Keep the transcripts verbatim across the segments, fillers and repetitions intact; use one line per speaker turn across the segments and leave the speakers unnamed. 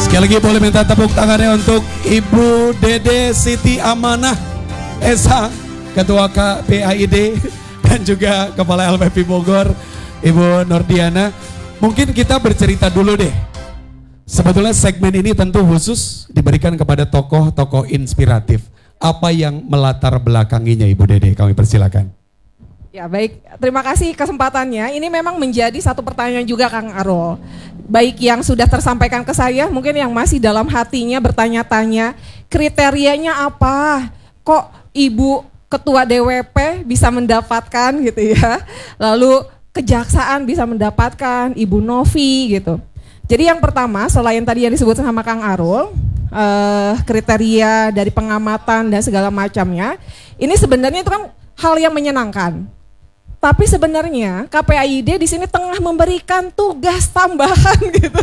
Sekali lagi boleh minta tepuk tangannya untuk Ibu Dede Siti Amanah S H, Ketua K P A I D dan juga Kepala L P P Bogor, Ibu Nordiana. Mungkin kita bercerita dulu deh. Sebetulnya segmen ini tentu khusus diberikan kepada tokoh-tokoh inspiratif. Apa yang melatar belakanginya Ibu Dede? Kami persilakan.
Ya baik, terima kasih kesempatannya. Ini memang menjadi satu pertanyaan juga Kang Arul. Baik yang sudah tersampaikan ke saya, mungkin yang masih dalam hatinya bertanya-tanya, kriterianya apa? Kok Ibu Ketua D W P bisa mendapatkan gitu ya? Lalu Kejaksaan bisa mendapatkan, Ibu Novi gitu. Jadi yang pertama, selain tadi yang disebut sama Kang Arul, eh, kriteria dari pengamatan dan segala macamnya, ini sebenarnya itu kan hal yang menyenangkan. Tapi sebenarnya K P A I D di sini tengah memberikan tugas tambahan gitu.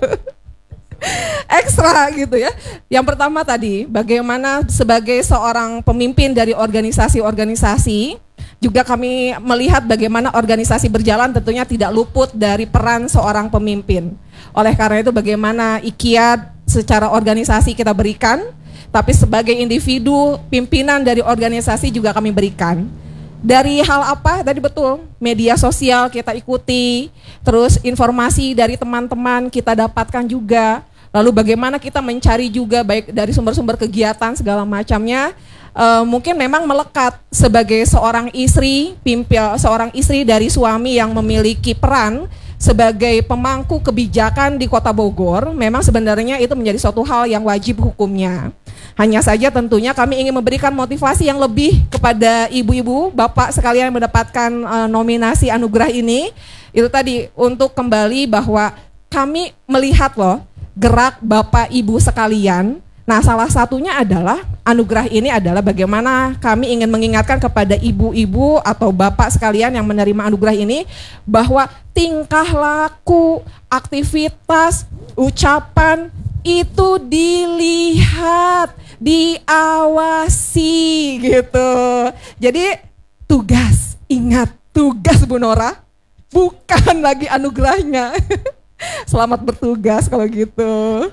Ekstra gitu ya. Yang pertama tadi, bagaimana sebagai seorang pemimpin dari organisasi-organisasi, juga kami melihat bagaimana organisasi berjalan tentunya tidak luput dari peran seorang pemimpin. Oleh karena itu bagaimana ikhtiar secara organisasi kita berikan, tapi sebagai individu, pimpinan dari organisasi juga kami berikan. Dari hal apa? Tadi betul, media sosial kita ikuti, terus informasi dari teman-teman kita dapatkan juga. Lalu bagaimana kita mencari juga baik dari sumber-sumber kegiatan segala macamnya. Uh, mungkin memang melekat sebagai seorang istri, pimpin, seorang istri dari suami yang memiliki peran sebagai pemangku kebijakan di Kota Bogor. Memang sebenarnya itu menjadi suatu hal yang wajib hukumnya. Hanya saja tentunya kami ingin memberikan motivasi yang lebih kepada ibu-ibu, bapak sekalian yang mendapatkan uh, nominasi anugerah ini. Itu tadi untuk kembali bahwa kami melihat loh gerak bapak ibu sekalian. Nah salah satunya adalah anugerah ini adalah bagaimana kami ingin mengingatkan kepada ibu-ibu atau bapak sekalian yang menerima anugerah ini bahwa tingkah laku, aktivitas, ucapan itu dilihat, diawasi gitu. Jadi tugas, ingat tugas Bu Nora, bukan lagi anugerahnya. Selamat bertugas kalau gitu.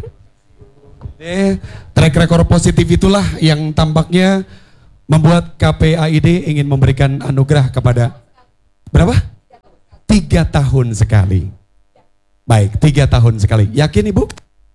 Eh, track record positif itulah yang tampaknya membuat K P A I D ingin memberikan anugerah kepada berapa? Tiga tahun sekali. Baik, tiga tahun sekali. Yakin Ibu?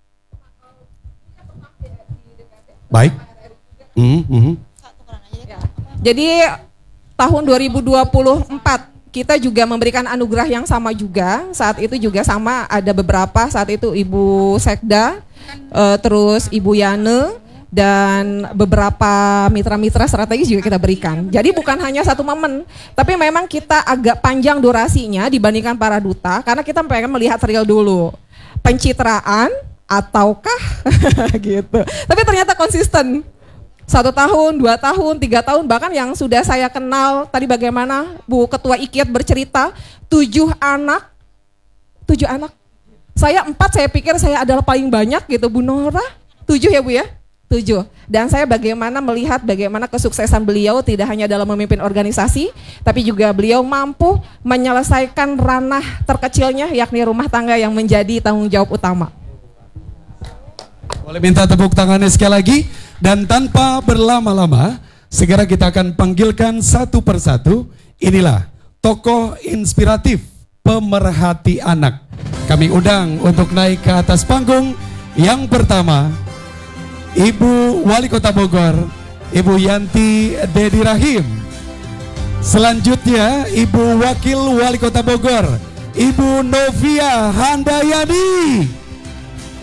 Baik. Mm -hmm.
Jadi tahun dua ribu dua puluh empat kita juga memberikan anugerah yang sama juga. Saat itu juga sama ada beberapa, saat itu Ibu Sekda, uh, terus Ibu Yane, dan beberapa mitra-mitra strategis juga kita berikan. Jadi bukan hanya satu momen, tapi memang kita agak panjang durasinya dibandingkan para duta, karena kita pengen melihat real dulu. Pencitraan ataukah gitu. Tapi ternyata konsisten. Satu tahun, dua tahun, tiga tahun, bahkan yang sudah saya kenal tadi bagaimana Bu Ketua Ikiat bercerita, tujuh anak, tujuh anak. Saya empat, saya pikir saya adalah paling banyak gitu, Bu Nora. Tujuh ya Bu ya? Tujuh. Dan saya bagaimana melihat bagaimana kesuksesan beliau tidak hanya dalam memimpin organisasi, tapi juga beliau mampu menyelesaikan ranah terkecilnya, yakni rumah tangga yang menjadi tanggung jawab utama.
Boleh minta tepuk tangannya sekali lagi. Dan tanpa berlama-lama, segera kita akan panggilkan satu persatu. Inilah tokoh inspiratif pemerhati anak. Kami undang untuk naik ke atas panggung. Yang pertama, Ibu Wali Kota Bogor, Ibu Yanti Dedi Rahim. Selanjutnya, Ibu Wakil Wali Kota Bogor, Ibu Novia Handayani.